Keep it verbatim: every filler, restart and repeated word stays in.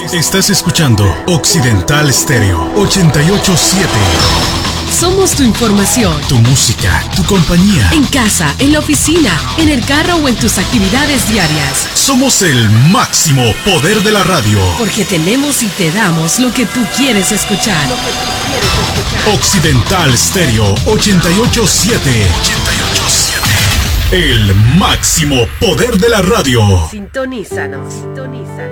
Estás escuchando Occidental Stereo ochenta y ocho punto siete. Somos tu información, Tu música, tu compañía. en casa, en la oficina, en el carro o en tus actividades diarias. Somos el máximo poder de la radio. Porque tenemos y te damos lo que tú quieres escuchar. Occidental Stereo ochenta y ocho punto siete. ochenta y ocho punto siete. El máximo poder de la radio. Sintonízanos. Sintonízanos.